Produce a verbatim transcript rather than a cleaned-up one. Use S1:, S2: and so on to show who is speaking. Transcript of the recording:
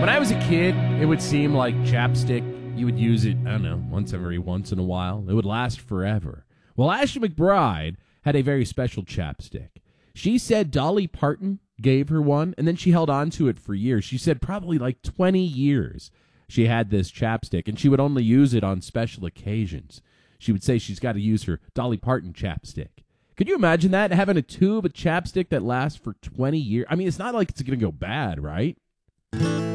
S1: When I was a kid, it would seem like chapstick, you would use it, I don't know, once every once in a while. It would last forever. Well, Ashley McBryde had a very special chapstick. She said Dolly Parton gave her one, and then she held on to it for years. She said probably like twenty years she had this chapstick, and she would only use it on special occasions. She would say she's got to use her Dolly Parton chapstick. Could you imagine that, having a tube of chapstick that lasts for twenty years? I mean, it's not like it's going to go bad, right?